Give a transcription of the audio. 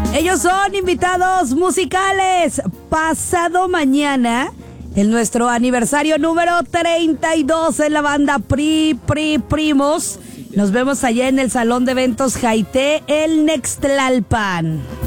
Ellos son invitados musicales. Pasado mañana, nuestro aniversario número 32 en la banda Primos. Nos vemos allá en el Salón de Eventos Jaité, el Nextlalpan.